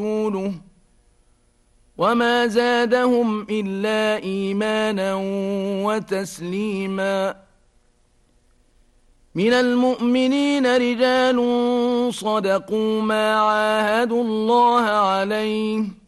ورسوله وما زادهم إلا إيمانا وتسليما. من المؤمنين رجال صدقوا ما عاهدوا الله عليه